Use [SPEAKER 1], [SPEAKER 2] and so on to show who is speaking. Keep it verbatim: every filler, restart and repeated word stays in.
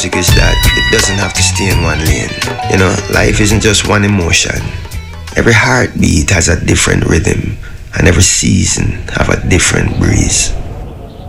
[SPEAKER 1] music is that it doesn't have to stay in one lane. You know, life isn't just one emotion. Every heartbeat has a different rhythm, and every season have a different breeze.